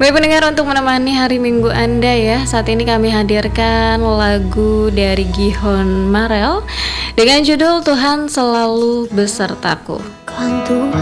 Baik pendengar, untuk menemani hari Minggu Anda ya, saat ini kami hadirkan lagu dari Gihon Marel dengan judul Tuhan Selalu Besertaku. Kan Tuhan